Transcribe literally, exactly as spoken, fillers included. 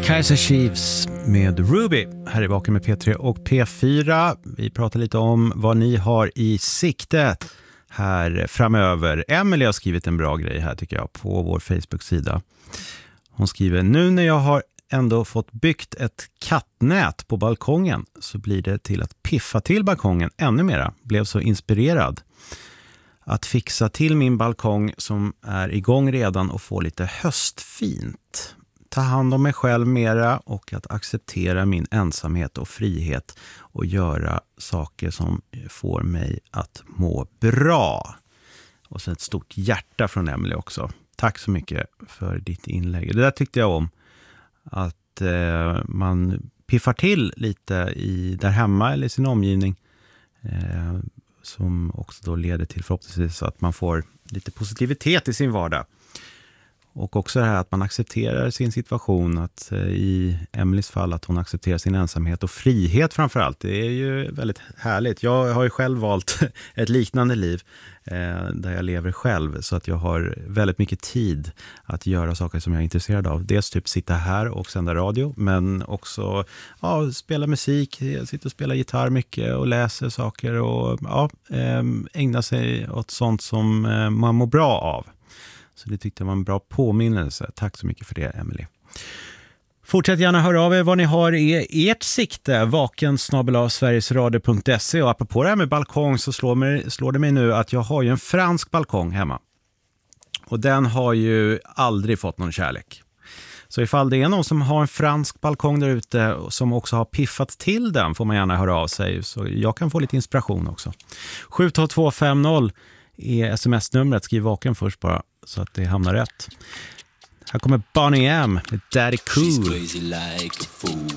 Kaiser Chiefs med Ruby här i Vaken med P tre och P fyra. Vi pratar lite om vad ni har i siktet här framöver. Emily har skrivit en bra grej här tycker jag på vår Facebook-sida. Hon skriver: nu när jag har ändå fått byggt ett kattnät på balkongen så blir det till att piffa till balkongen ännu mera. Blev så inspirerad att fixa till min balkong som är igång redan och få lite höstfint. Ta hand om mig själv mera och att acceptera min ensamhet och frihet och göra saker som får mig att må bra. Och så ett stort hjärta från Emily också. Tack så mycket för ditt inlägg. Det där tyckte jag om. Att eh, man piffar till lite i, där hemma eller i sin omgivning. Eh, som också då leder till förhoppningsvis att man får lite positivitet i sin vardag. Och också det här att man accepterar sin situation, att eh, i Emelies fall att hon accepterar sin ensamhet och frihet framförallt. Det är ju väldigt härligt. Jag har ju själv valt ett liknande liv eh, där jag lever själv så att jag har väldigt mycket tid att göra saker som jag är intresserad av. Dels typ sitta här och sända radio, men också ja, spela musik, jag sitter och spelar gitarr mycket och läser saker och ja, eh, ägna sig åt sånt som eh, man mår bra av. Så det tyckte jag var en bra påminnelse. Tack så mycket för det, Emily. Fortsätt gärna höra av er vad ni har i ert sikte. Vaken snabel-a sverigesradio punkt se. Och apropå det här med balkong så slår, mig, slår det mig nu att jag har ju en fransk balkong hemma. Och den har ju aldrig fått någon kärlek. Så ifall det är någon som har en fransk balkong där ute som också har piffat till den får man gärna höra av sig. Så jag kan få lite inspiration också. sju två två fem noll är sms-numret. Skriv vaken först bara så att det hamnar rätt. Här kommer Bonnie M med Daddy Cool. She's crazy like a fool.